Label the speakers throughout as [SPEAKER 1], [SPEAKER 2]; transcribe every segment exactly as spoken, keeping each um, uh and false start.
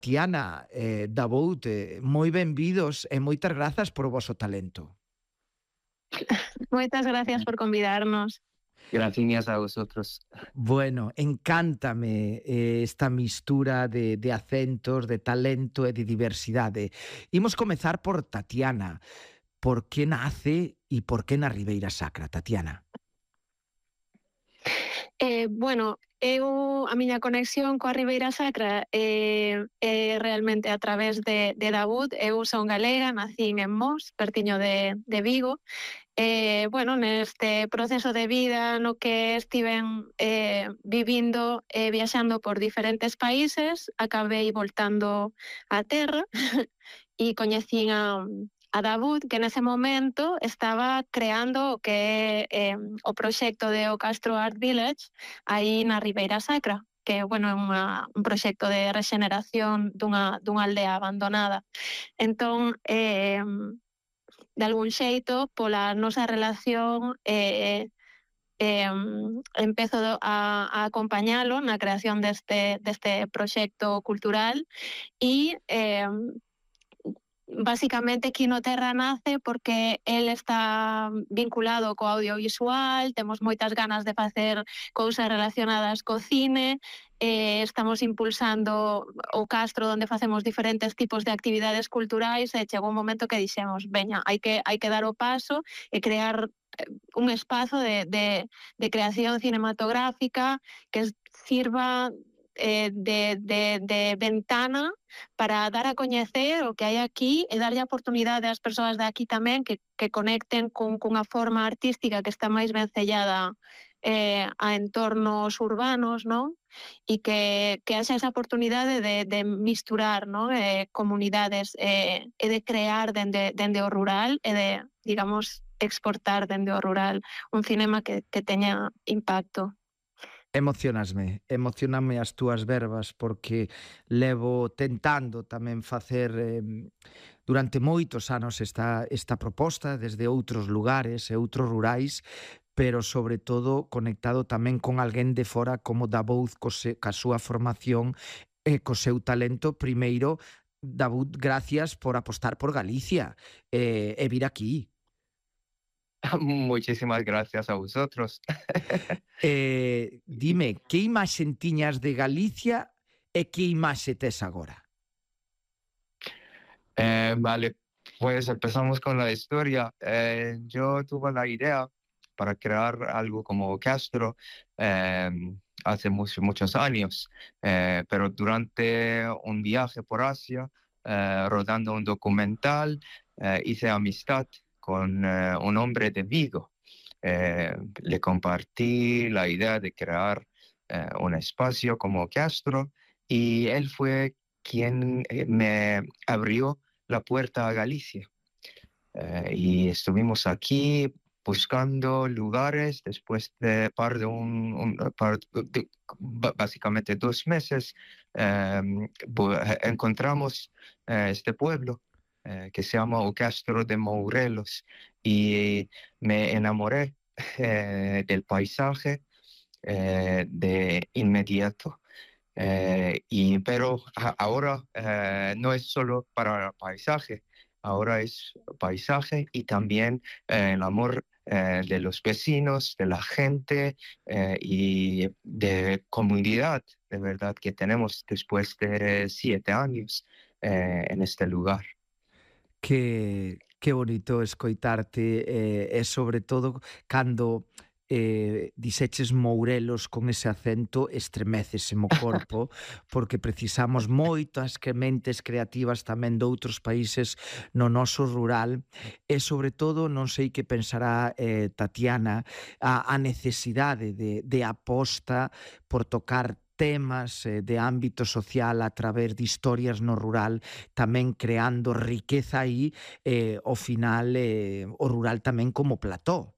[SPEAKER 1] Tiana, eh, Daboud, eh, moi benvidos e moitas grazas por o voso talento.
[SPEAKER 2] Moitas gracias por convidarnos.
[SPEAKER 3] Gracias a vosotros.
[SPEAKER 1] Bueno, encántame eh, esta mistura de, de acentos, de talento e de diversidade. Imos comezar por Tatiana. Por que nace e por que na Ribeira Sacra, Tatiana?
[SPEAKER 2] Eh, bueno, eu, a miña conexión coa Ribeira Sacra é, é realmente a través de, de Daboud. Eu son galega, nací en Mos, pertiño de, de Vigo. Eh, bueno, neste proceso de vida no que estiven eh, vivindo e eh, viaxando por diferentes países, acabei voltando á terra e coñecín a, a Daboud, que nese momento estaba creando o que é eh, o proxecto de O Castro Art Village aí na Ribeira Sacra, que bueno, é unha, un proxecto de rexeneración dunha, dunha aldea abandonada. Entón, eh, de algún xeito, pola nosa relación, eh, eh, empezo a, a acompañalo na creación deste, deste proxecto cultural e eh, basicamente Quino Terra nace porque el está vinculado co audiovisual, temos moitas ganas de facer cousas relacionadas co cine, eh, estamos impulsando o Castro onde facemos diferentes tipos de actividades culturais e chegou un momento que dixemos, veña, hai que, hai que dar o paso e crear un espazo de, de, de creación cinematográfica que sirva eh, de, de, de ventana para dar a coñecer o que hai aquí e darlle a oportunidade ás persoas de aquí tamén que, que conecten con, cunha forma artística que está máis vencellada eh, a entornos urbanos, non? E que, que haxa esa oportunidade de, de misturar, non? Eh, comunidades eh, e de crear dende, dende o rural e de, digamos, exportar dende o rural un cinema que, que teña impacto.
[SPEAKER 1] Emocionasme, emocioname as túas verbas porque levo tentando tamén facer eh, durante moitos anos esta, esta proposta desde outros lugares e outros rurais, pero sobre todo conectado tamén con alguén de fora como Daboud ca súa formación e co seu talento. Primeiro, Daboud, gracias por apostar por Galicia e, e vir aquí.
[SPEAKER 3] Muchísimas gracias a vosotros.
[SPEAKER 1] eh, dime, que imaxe tiñas de Galicia e que imaxe tes agora?
[SPEAKER 3] Eh, vale, pues empezamos con la historia. Eh, yo tuve la idea para crear algo como Castro eh, hace muchos, muchos años, eh, pero durante un viaje por Asia, eh, rodando un documental, eh, hice amistad con eh, un hombre de Vigo. Eh, le compartí la idea de crear eh, un espacio como Castro y él fue quien eh, me abrió la puerta a Galicia. Eh, y estuvimos aquí buscando lugares después de par de un, un par de, básicamente dos meses eh, encontramos eh, este pueblo Eh, que se llama O Castro de Mourelos y me enamoré eh, del paisaje eh, de inmediato. Eh, y, pero a, ahora eh, no es solo para el paisaje, ahora es paisaje y también eh, el amor eh, de los vecinos, de la gente eh, y de comunidad, de verdad, que tenemos después de siete años eh, en este lugar.
[SPEAKER 1] Que, que bonito escoitarte eh, e sobre todo cando eh, dixeches Mourelos con ese acento estremeceseme o corpo porque precisamos moitas que mentes creativas tamén de outros países no noso rural e sobre todo non sei que pensará eh, Tatiana a, a necesidade de, de aposta por tocar temas eh, de ámbito social a través de historias no rural, tamén creando riqueza aí, eh, ao final eh, o rural tamén como plató.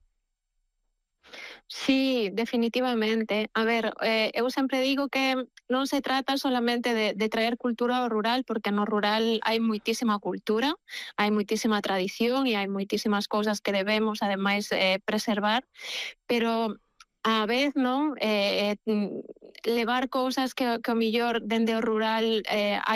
[SPEAKER 2] Sí, definitivamente. A ver, eh, eu sempre digo que non se trata solamente de, de traer cultura ao rural, porque no rural hai moitísima cultura, hai moitísima tradición e hai moitísimas cousas que debemos, ademais, eh, preservar, pero á vez, non? Eh, eh, levar cousas que, que o millor dende o rural eh,